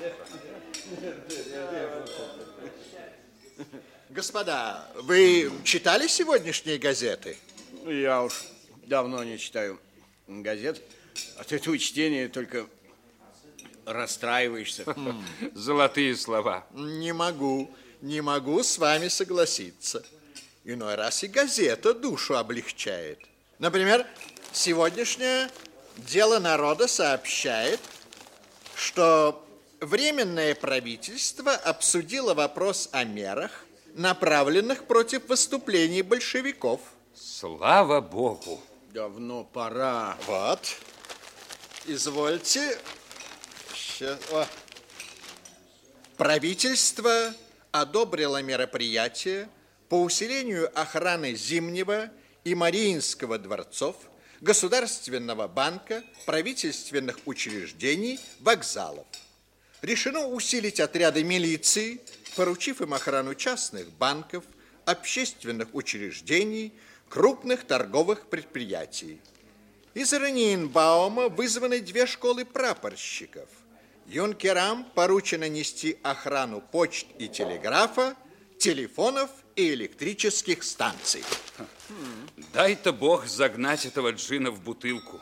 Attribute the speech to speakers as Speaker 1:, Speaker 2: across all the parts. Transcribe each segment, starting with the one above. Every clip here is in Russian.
Speaker 1: Господа, вы читали сегодняшние газеты?
Speaker 2: Я уж давно не читаю газет. От этого чтения только расстраиваешься.
Speaker 3: Золотые слова.
Speaker 1: Не могу с вами согласиться. Иной раз и газета душу облегчает. Например, сегодняшнее «Дело народа» сообщает, что Временное правительство обсудило вопрос о мерах, направленных против выступлений большевиков.
Speaker 3: Слава Богу.
Speaker 2: Давно пора.
Speaker 1: Вот. Извольте. Сейчас. О. Правительство одобрило мероприятия по усилению охраны Зимнего и Мариинского дворцов, Государственного банка, правительственных учреждений, вокзалов. Решено усилить отряды милиции, поручив им охрану частных банков, общественных учреждений, крупных торговых предприятий. Из Ораниенбаума вызваны 2 школы прапорщиков. Юнкерам поручено нести охрану почт и телеграфа, телефонов и электрических станций.
Speaker 3: Дай-то Бог загнать этого джина в бутылку.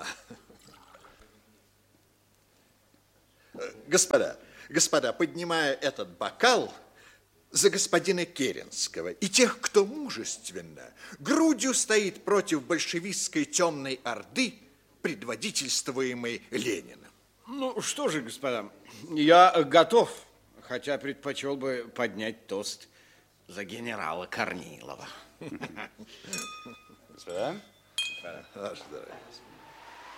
Speaker 1: Господа, поднимая этот бокал за господина Керенского и тех, кто мужественно, грудью стоит против большевистской темной орды, предводительствуемой Лениным.
Speaker 2: Ну, что же, господа, я готов, хотя предпочел бы поднять тост за генерала Корнилова.
Speaker 3: Господа?
Speaker 1: Ваше здоровье.